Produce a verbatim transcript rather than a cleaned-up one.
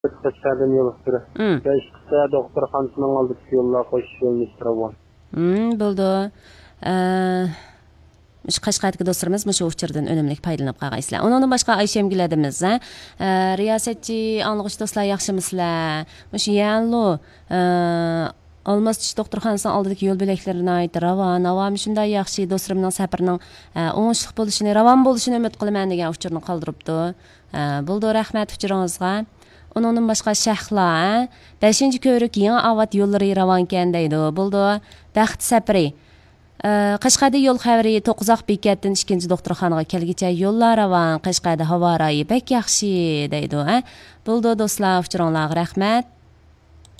Qashqardan yo'l sürü. Beşiktaş'ta doktorxonasining oldidagi yo'llar qo'shish yo'lini istirabon. Hmm, bo'ldi. Mush Qashqardagi do'stlarimiz mush uchurdan unumli foydalanib qolgaysizlar. Undan boshqa Ayşemgiladimiz, ha. Riyosatchi anglag'ich do'stlar yaxshimisizlar? Mush yanlo Almasçı doktorxonasining oldidagi yo'l belaklarini aytdi. Ravon, avam shunday yaxshi do'stlarimning safarining o'ngishli bo'lishini, ravon bo'lishini umid qilaman degan uchurni qoldiribdi. Bo'ldi, rahmat uchuringizga. Onundan başqa Şahla, beshinchi ko'rik yangi avat yo'llari ravon ekan deydi. Bo'ldi, baxt sapri. Qashqarda yo'l xabari to'qqizoq bekatdan ikkinchi doktorxonaga kelgicha yo'llar ravon, Qashqarda havo rayi bek yaxshi deydi. Bo'ldi do'stlar, uchuringlarga rahmat.